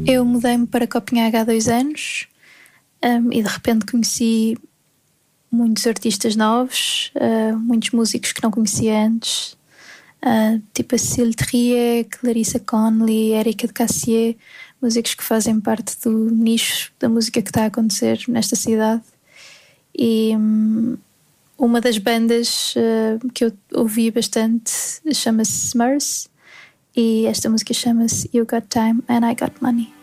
Eu mudei-me para Copenhague há 2 anos, e de repente conheci muitos artistas novos, muitos músicos que não conhecia antes, tipo a Cécile Trier, Clarissa Connolly, Erika de Cassier, músicos que fazem parte do nicho da música que está a acontecer nesta cidade. E uma das bandas que eu ouvi bastante chama-se Smurfs, e esta música chama-se You Got Time and I Got Money.